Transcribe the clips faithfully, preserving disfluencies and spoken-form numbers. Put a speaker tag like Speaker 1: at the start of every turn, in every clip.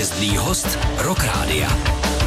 Speaker 1: Hvězdný host Rock Rádia.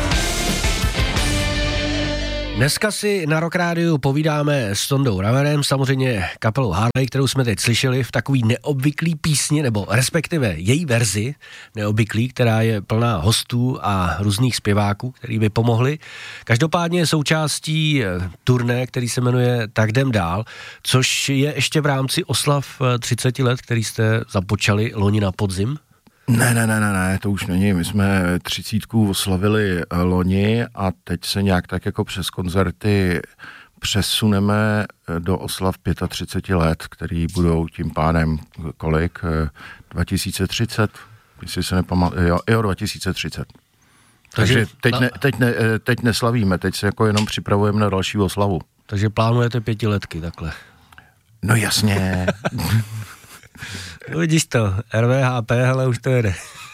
Speaker 2: Dneska si na Rock Rádiu povídáme s Tondou Raverem, samozřejmě kapelou Harley, kterou jsme teď slyšeli v takový neobvyklý písni, nebo respektive její verzi neobvyklý, která je plná hostů a různých zpěváků, který by pomohli. Každopádně je součástí turné, který se jmenuje Tak jdem dál, což je ještě v rámci oslav třicet let, který jste započali loni na podzim.
Speaker 3: Ne, ne, ne, ne, ne, to už není. My jsme třicítku oslavili loni a teď se nějak tak jako přes koncerty přesuneme do oslav třicet pět let, který budou tím pádem kolik? dva tisíce třicet, jestli se nepamatuju, jo, jo, dva tisíce třicet. Takže, Takže teď, ne, teď, ne, teď neslavíme, teď se jako jenom připravujeme na další oslavu.
Speaker 2: Takže plánujete pětiletky takhle.
Speaker 3: No jasně.
Speaker 2: No vidíš to, R V H P, hele, už to jede.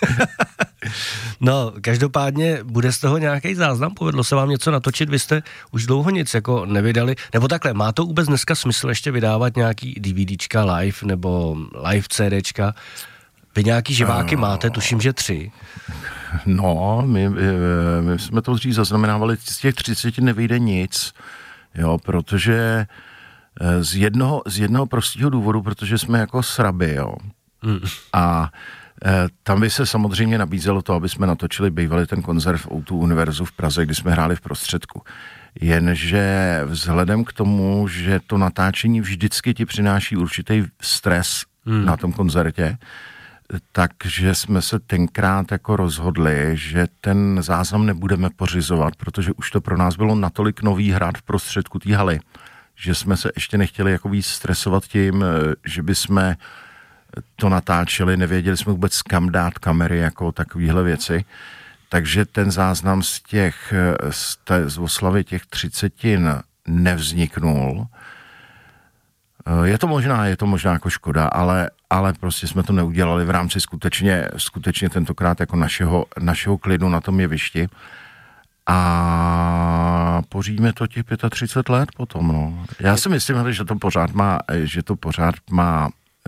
Speaker 2: No, každopádně bude z toho nějaký záznam? Povedlo se vám něco natočit? Vy jste už dlouho nic jako nevydali? Nebo takhle, má to vůbec dneska smysl ještě vydávat nějaký DVDčka live nebo live CDčka? Vy nějaký živáky uh, máte, tuším, že tři.
Speaker 3: No, my, my, my jsme to dřív zaznamenávali, z těch třiceti nevyjde nic, jo, protože z jednoho, z jednoho prostého důvodu, protože jsme jako sraby, jo. Mm. A e, tam by se samozřejmě nabízelo to, aby jsme natočili bývali ten koncert v O dva Univerzu v Praze, kdy jsme hráli v prostředku. Jenže vzhledem k tomu, že to natáčení vždycky ti přináší určitý stres mm. na tom koncertě, takže jsme se tenkrát jako rozhodli, že ten záznam nebudeme pořizovat, protože už to pro nás bylo natolik nový hrát v prostředku té haly, že jsme se ještě nechtěli jako víc stresovat tím, že bychom to natáčeli, nevěděli jsme vůbec kam dát kamery, jako takovýhle věci. Takže ten záznam z těch, z, té, z oslavy těch třicetin nevzniknul. Je to možná, je to možná jako škoda, ale, ale prostě jsme to neudělali v rámci skutečně, skutečně tentokrát jako našeho, našeho klidu na tom jevišti. A pořídíme to těch třicet pět let potom, no. Já si myslím, že to pořád má, že to pořád má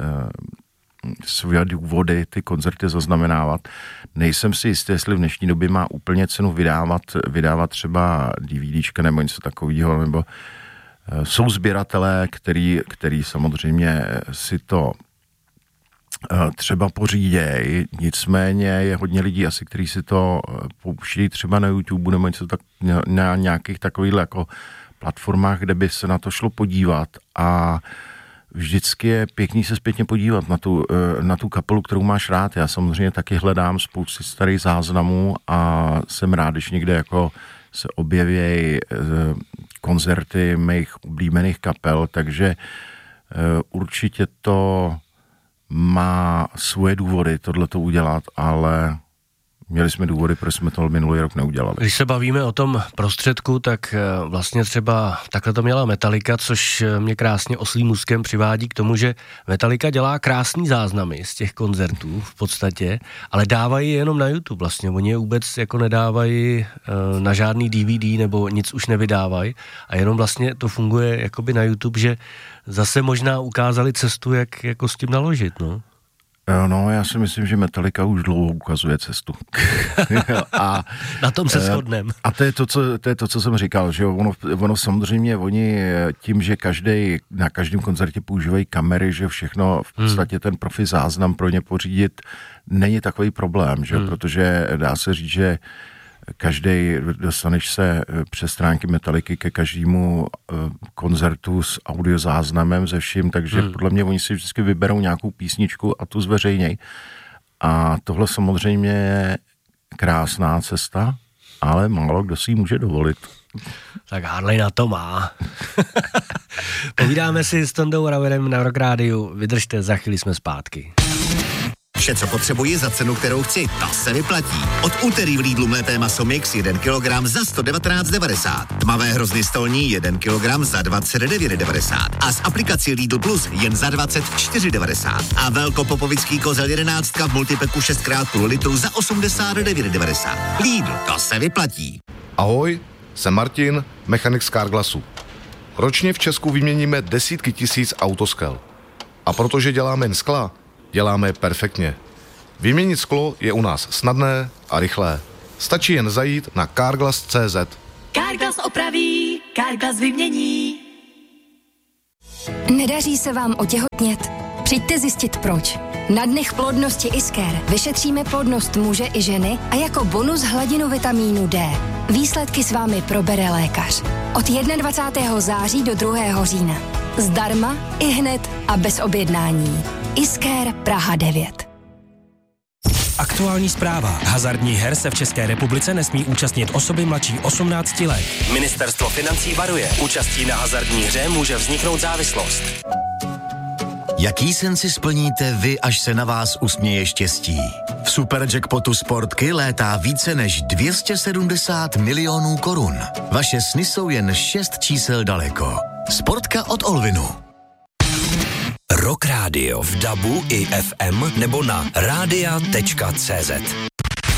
Speaker 3: e, své důvody ty koncerty zaznamenávat. Nejsem si jistý, jestli v dnešní době má úplně cenu vydávat, vydávat třeba DVDčka nebo něco takového, nebo e, jsou sběratelé, který, který samozřejmě si to třeba poříděj, nicméně je hodně lidí asi, kteří si to pouštějí třeba na YouTube nebo něco tak, na nějakých takových jako platformách, kde by se na to šlo podívat a vždycky je pěkný se zpětně podívat na tu, na tu kapelu, kterou máš rád. Já samozřejmě taky hledám spousty starých záznamů a jsem rád, když někde jako se objeví koncerty mých oblíbených kapel, takže určitě to má svoje důvody tohleto udělat, ale měli jsme důvody, proč jsme to minulý rok neudělali.
Speaker 2: Když se bavíme o tom prostředku, tak vlastně třeba takhle to měla Metallica, což mě krásně oslím úzkem přivádí k tomu, že Metallica dělá krásný záznamy z těch koncertů v podstatě, ale dávají je jenom na YouTube vlastně. Oni je vůbec jako nedávají na žádný D V D nebo nic už nevydávají a jenom vlastně to funguje jakoby na YouTube, že zase možná ukázali cestu, jak jako s tím naložit, no.
Speaker 3: No, já si myslím, že Metallica už dlouho ukazuje cestu.
Speaker 2: a, na tom se shodneme.
Speaker 3: A to je to, co, to je to, co jsem říkal, že ono, ono samozřejmě, oni tím, že každý, na každém koncertě používají kamery, že všechno, v podstatě ten profi záznam pro ně pořídit není takový problém, že? Hmm. Protože dá se říct, že každý, dostaneš se přes stránky Metalliky ke každému koncertu s audiozáznamem ze vším, takže hmm. podle mě oni si vždycky vyberou nějakou písničku a tu zveřejněj. A tohle samozřejmě je krásná cesta, ale málo kdo si ji může dovolit.
Speaker 2: Tak Harley na to má. Povídáme si s Tondou Raverem na Rock Rádiu. Vydržte, za chvíli jsme zpátky.
Speaker 4: Vše, co potřebuji za cenu, kterou chci, to se vyplatí. Od úterý v Lidlu mlété maso mix jeden kilogram za sto devatenáct devadesát. Tmavé hrozny stolní jeden kilogram za dvacet devět devadesát. A z aplikací Lidl Plus jen za dvacet čtyři devadesát. A velkopopovický kozel jedenáctka v multipeku šest krát půl litru za osmdesát devět devadesát. Lidl, to se vyplatí.
Speaker 5: Ahoj, jsem Martin, mechanik z Carglassu. Ročně v Česku vyměníme desítky tisíc autoskel. A protože děláme jen skla, děláme je perfektně. Vyměnit sklo je u nás snadné a rychlé. Stačí jen zajít na Carglass tečka cé zet.
Speaker 6: Carglass opraví, Carglass vymění.
Speaker 7: Nedaří se vám otěhotnět? Přijďte zjistit proč. Na dnech plodnosti Isker vyšetříme plodnost muže i ženy a jako bonus hladinu vitamínu D. Výsledky s vámi probere lékař. Od dvacátého prvního září do druhého října. Zdarma, i hned a bez objednání. Isker Praha devět.
Speaker 1: Aktuální zpráva. Hazardních her se v České republice nesmí účastnit osoby mladší osmnácti let. Ministerstvo financí varuje. Účastí na hazardní hře může vzniknout závislost.
Speaker 4: Jaký sen si splníte vy, až se na vás usměje štěstí? V Superjackpotu Sportky létá více než dvě stě sedmdesát milionů korun. Vaše sny jsou jen šest čísel daleko. Sportka od Olvinu.
Speaker 1: Rock Radio v dabu i ef em nebo na rádia tečka cé zet.